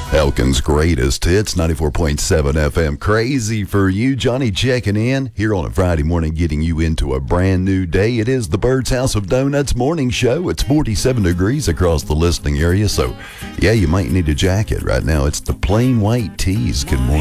Elkin's greatest hits, 94.7 FM. Crazy for you. Johnny checking in here on a Friday morning, getting you into a brand new day. It is the Bird's House of Donuts morning show. It's 47 degrees across the listening area, so yeah, you might need a jacket right now. It's the plain white tees. Good morning.